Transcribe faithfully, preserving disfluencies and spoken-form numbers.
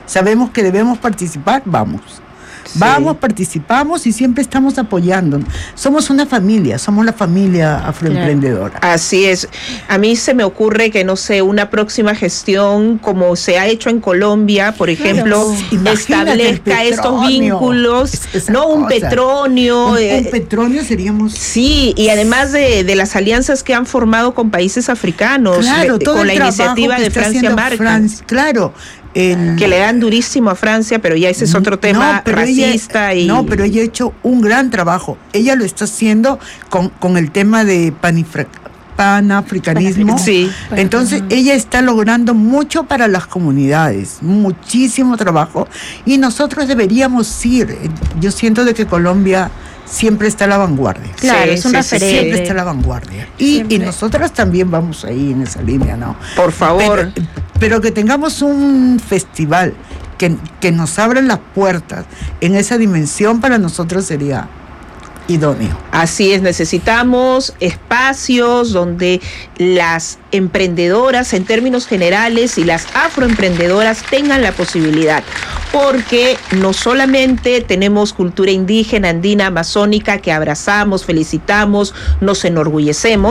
sabemos que debemos participar, vamos. Sí. Vamos, participamos y siempre estamos apoyando. Somos una familia, somos la familia afroemprendedora. Claro. Así es. A mí se me ocurre que, no sé, una próxima gestión, como se ha hecho en Colombia, por ejemplo, claro. establezca estos vínculos, no un petronio. Un, eh, un petronio seríamos... Sí, y además de, de las alianzas que han formado con países africanos, claro, de, todo con el la iniciativa de Francia Marca. Francia, claro. El... que le dan durísimo a Francia, pero ya ese es otro tema no, racista. Ella, y... No, pero ella ha hecho un gran trabajo. Ella lo está haciendo con, con el tema de panifra, panafricanismo. Sí. Entonces, ella está logrando mucho para las comunidades, muchísimo trabajo. Y nosotros deberíamos ir. Yo siento de que Colombia siempre está a la vanguardia. Claro, sí, es un sí, referente. Siempre está a la vanguardia. Y, y nosotras también vamos ahí en esa línea, ¿no? Por favor. Pero, pero que tengamos un festival que, que nos abra las puertas en esa dimensión, para nosotros sería idóneo. Así es, necesitamos espacios donde las emprendedoras, en términos generales, y las afroemprendedoras tengan la posibilidad, porque no solamente tenemos cultura indígena, andina, amazónica, que abrazamos, felicitamos, nos enorgullecemos,